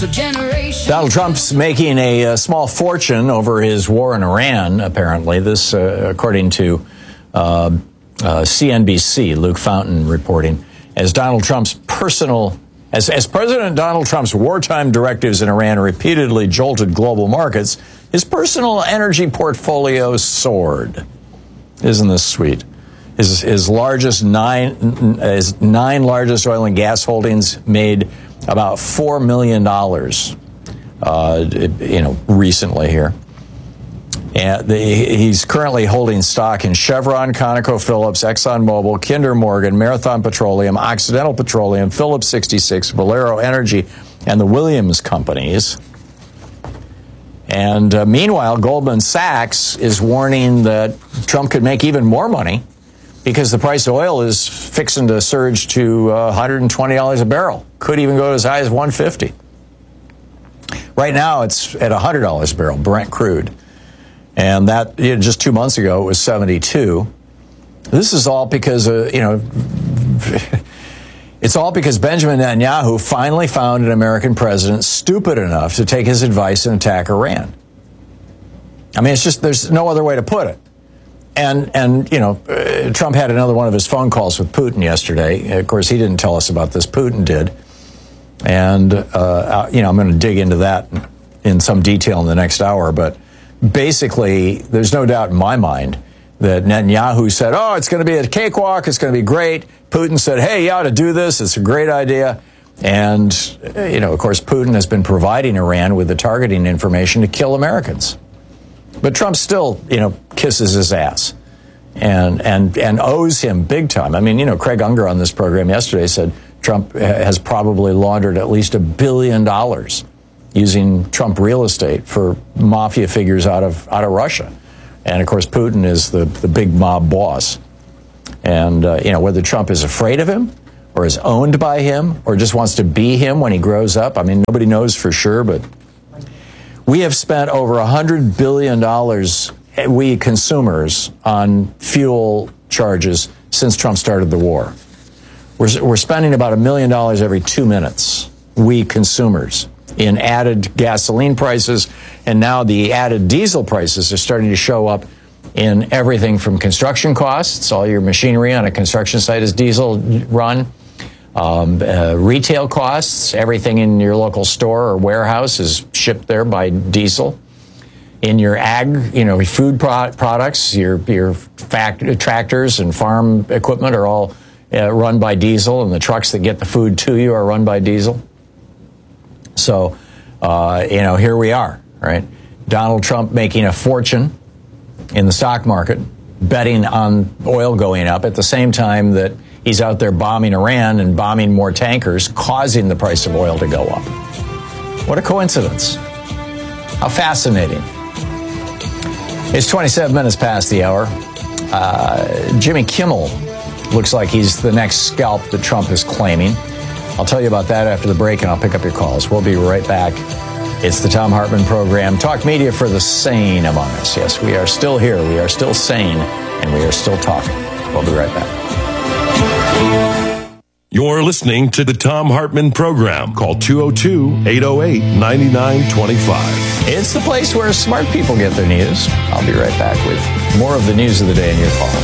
Donald Trump's making a small fortune over his war in Iran, apparently. This, according to CNBC, Luke Fountain reporting. As President Donald Trump's wartime directives in Iran repeatedly jolted global markets, his personal energy portfolio soared. Isn't this sweet? His nine largest oil and gas holdings made about $4 million, recently here. And he's currently holding stock in Chevron, ConocoPhillips, ExxonMobil, Kinder Morgan, Marathon Petroleum, Occidental Petroleum, Phillips 66, Valero Energy, and the Williams companies. And meanwhile, Goldman Sachs is warning that Trump could make even more money because the price of oil is fixing to surge to $120 a barrel. Could even go as high as $150. Right now, it's at $100 a barrel, Brent crude. And that, just 2 months ago, it was 72. This is all because, it's all because Benjamin Netanyahu finally found an American president stupid enough to take his advice and attack Iran. I mean, it's just, there's no other way to put it. And Trump had another one of his phone calls with Putin yesterday. Of course, he didn't tell us about this. Putin did. And, I'm going to dig into that in some detail in the next hour. But basically, there's no doubt in my mind that Netanyahu said, oh, it's going to be a cakewalk. It's going to be great. Putin said, hey, you ought to do this. It's a great idea. And, of course, Putin has been providing Iran with the targeting information to kill Americans. But Trump still, kisses his ass and owes him big time. I mean, Craig Unger on this program yesterday said Trump has probably laundered at least $1 billion using Trump real estate for mafia figures out of Russia. And, of course, Putin is the big mob boss. And, whether Trump is afraid of him or is owned by him or just wants to be him when he grows up, I mean, nobody knows for sure, but we have spent over $100 billion, we consumers, on fuel charges since Trump started the war. We're spending about $1 million every 2 minutes, we consumers, in added gasoline prices, and now the added diesel prices are starting to show up in everything from construction costs. All your machinery on a construction site is diesel run. Retail costs, everything in your local store or warehouse is shipped there by diesel. In your food products, your tractors and farm equipment are all run by diesel, and the trucks that get the food to you are run by diesel. So, here we are, right? Donald Trump making a fortune in the stock market, betting on oil going up at the same time that he's out there bombing Iran and bombing more tankers, causing the price of oil to go up. What a coincidence. How fascinating. It's 27 minutes past the hour. Jimmy Kimmel looks like he's the next scalp that Trump is claiming. I'll tell you about that after the break, and I'll pick up your calls. We'll be right back. It's the Thom Hartmann Program. Talk media for the sane among us. Yes, we are still here. We are still sane, and we are still talking. We'll be right back. You're listening to the Thom Hartmann Program. Call 202-808-9925. It's the place where smart people get their news. I'll be right back with more of the news of the day in your calls.